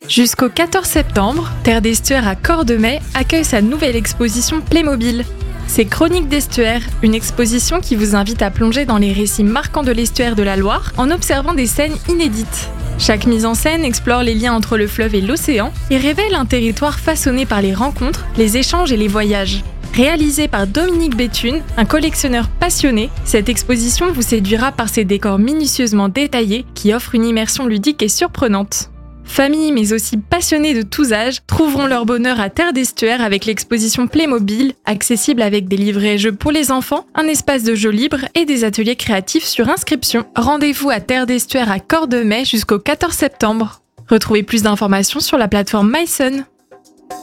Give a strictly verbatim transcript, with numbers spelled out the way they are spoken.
Jusqu'au quatorze septembre, Terre d'Estuaire à Cordemais accueille sa nouvelle exposition Playmobil. C'est Chroniques d'Estuaire, une exposition qui vous invite à plonger dans les récits marquants de l'estuaire de la Loire en observant des scènes inédites. Chaque mise en scène explore les liens entre le fleuve et l'océan et révèle un territoire façonné par les rencontres, les échanges et les voyages. Réalisée par Dominique Béthune, un collectionneur passionné, cette exposition vous séduira par ses décors minutieusement détaillés qui offrent une immersion ludique et surprenante. Familles mais aussi passionnés de tous âges trouveront leur bonheur à Terre d'Estuaire avec l'exposition Playmobil, accessible avec des livrets et jeux pour les enfants, un espace de jeux libre et des ateliers créatifs sur inscription. Rendez-vous à Terre d'Estuaire à Cordemais jusqu'au quatorze septembre. Retrouvez plus d'informations sur la plateforme myson.